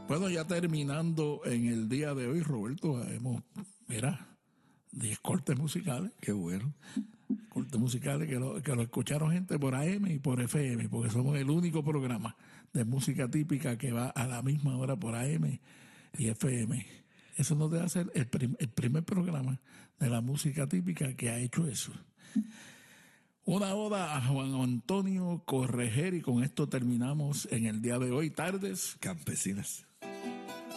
Bueno, ya terminando en el día de hoy, Roberto, mira, 10 cortes musicales. Qué bueno. Cortes musicales que lo escucharon gente por AM y por FM, porque somos el único programa de música típica que va a la misma hora por AM y FM. Eso nos debe ser el primer programa de la música típica que ha hecho eso. Una oda a Juan Antonio Correger, y con esto terminamos en el día de hoy. Tardes Campesinas.